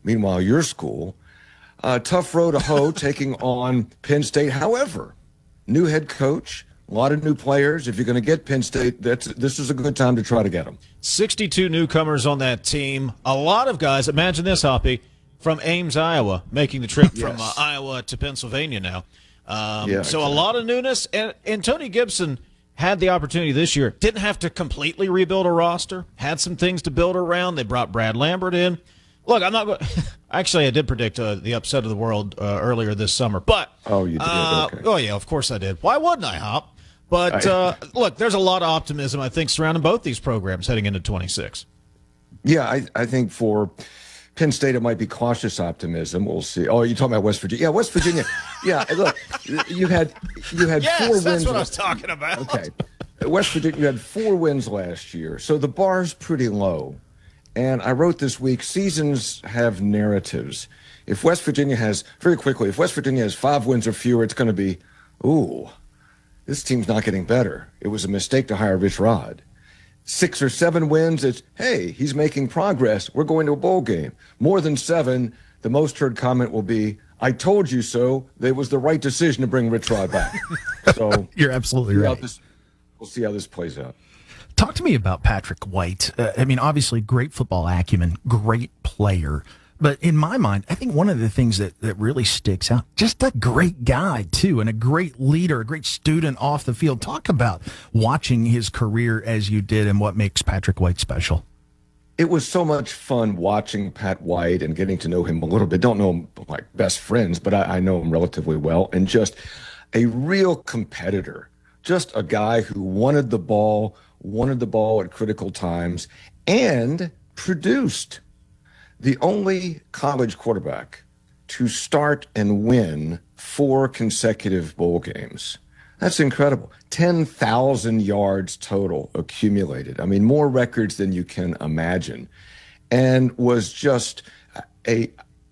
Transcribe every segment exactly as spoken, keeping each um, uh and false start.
Meanwhile, your school, uh, tough row to hoe taking on Penn State. However, new head coach, a lot of new players. If you're going to get Penn State, that's, this is a good time to try to get them. sixty-two newcomers on that team. A lot of guys, imagine this, Hoppy, from Ames, Iowa, making the trip yes. from uh, Iowa to Pennsylvania now. Um, yeah, so exactly. a lot of newness. And, and Tony Gibson had the opportunity this year. Didn't have to completely rebuild a roster. Had some things to build around. They brought Brad Lambert in. Look, I'm not going actually, I did predict uh, the upset of the world uh, earlier this summer. But Oh, you did? Uh, okay. Oh, yeah, of course I did. Why wouldn't I, Hop? But, uh, look, there's a lot of optimism, I think, surrounding both these programs heading into twenty-six. Yeah, I, I think for Penn State, it might be cautious optimism. We'll see. Oh, you're talking about West Virginia? Yeah, West Virginia. Yeah, look, you had you had yes, four wins. That's what I was talking about. Okay. West Virginia, you had four wins last year, so the bar's pretty low. And I wrote this week, seasons have narratives. If West Virginia has, very quickly, if West Virginia has five wins or fewer, it's going to be, ooh, this team's not getting better. It was a mistake to hire Rich Rod. Six or seven wins, it's, hey, he's making progress. We're going to a bowl game. More than seven, the most heard comment will be, I told you so. It was the right decision to bring Rich Rod back. So You're absolutely right. This, we'll see how this plays out. Talk to me about Patrick White. Uh, I mean, obviously, great football acumen, great player. But in my mind, I think one of the things that, that really sticks out, just a great guy, too, and a great leader, a great student off the field. Talk about watching his career as you did and what makes Patrick White special. It was so much fun watching Pat White and getting to know him a little bit. Don't know him like best friends, but I, I know him relatively well. And just a real competitor, just a guy who wanted the ball, wanted the ball at critical times, and produced. The only college quarterback to start and win four consecutive bowl games. That's incredible. ten thousand yards total accumulated. I mean, more records than you can imagine. And was just a,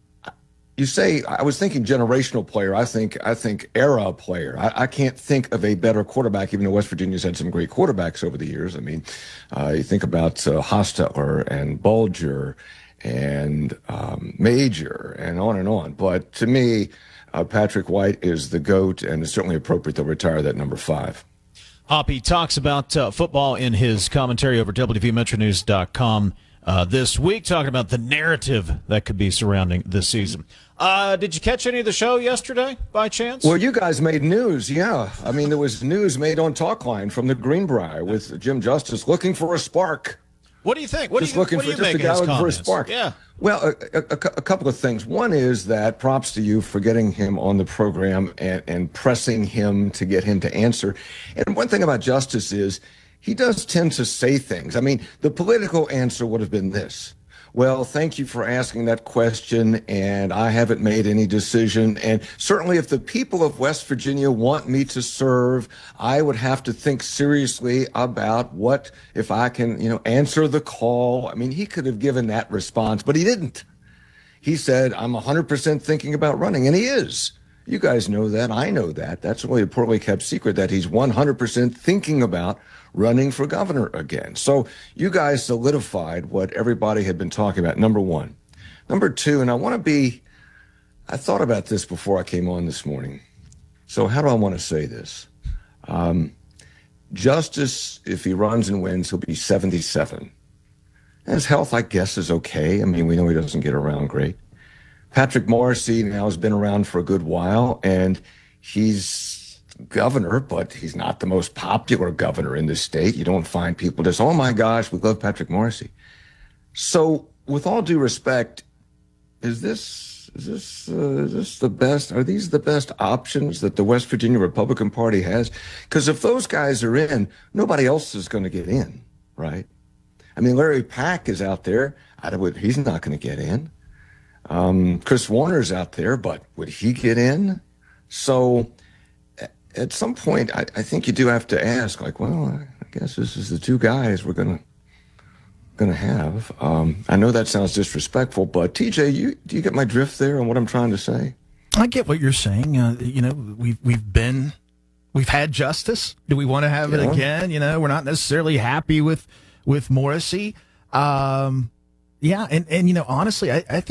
you say, I was thinking generational player. I think, I think era player. I, I can't think of a better quarterback, even though West Virginia's had some great quarterbacks over the years. I mean, uh, you think about uh, Hostetler and Bulger and um, Major and on and on. But to me, uh, Patrick White is the GOAT, and it's certainly appropriate to retire that number five. Hoppy talks about uh, football in his commentary over W V Metro News dot com uh, this week, talking about the narrative that could be surrounding this season. Uh, did you catch any of the show yesterday, by chance? Well, you guys made news, yeah. I mean, there was news made on Talkline from the Greenbrier with Jim Justice looking for a spark. What do you think? What just do you, looking what for do you just make a guy looking comments? for a spark. Yeah. Well, a, a, a, a couple of things. One is that props to you for getting him on the program and, and pressing him to get him to answer. And one thing about Justice is he does tend to say things. I mean, the political answer would have been this. Well, thank you for asking that question, and I haven't made any decision. And certainly if the people of West Virginia want me to serve, I would have to think seriously about what, if I can, you know, answer the call. I mean, he could have given that response, but he didn't. He said, I'm one hundred percent thinking about running, and he is. You guys know that. I know that. That's really a poorly kept secret, that he's one hundred percent thinking about running for governor again. So you guys solidified what everybody had been talking about, number one. Number two, and I want to be, I thought about this before I came on this morning. So how do I want to say this? Um, Justice, if he runs and wins, he'll be seventy-seven. And his health, I guess, is okay. I mean, we know he doesn't get around great. Patrick Morrisey now has been around for a good while, and he's governor, but he's not the most popular governor in the state. You don't find people just, oh my gosh, we love Patrick Morrisey. So with all due respect, is this, is this, uh, is this the best, are these the best options that the West Virginia Republican Party has? Because if those guys are in, nobody else is going to get in, right? I mean, Larry Pack is out there. I would, he's not going to get in. Um, Chris Warner's out there, but would he get in? So at some point, I, I think you do have to ask, like, well, I guess this is the two guys we're gonna gonna have. Um, I know that sounds disrespectful, but T J, you do you get my drift there on what I'm trying to say? I get what you're saying. Uh, you know, we've we've been we've had Justice. Do we want to have Yeah. it again? You know, we're not necessarily happy with with Morrisey. Um, yeah, and and you know, honestly, I, I think.